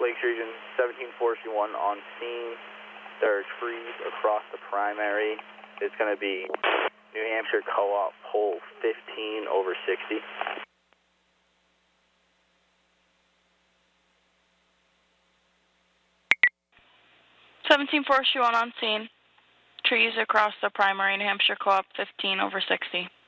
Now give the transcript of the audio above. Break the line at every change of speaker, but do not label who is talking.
Lakes Region 17-4-1 on scene. There are trees across the primary. It's going to be New Hampshire Co-op pole 15/60.
17-4-1 on scene. Trees across the primary, New Hampshire Co-op 15/60.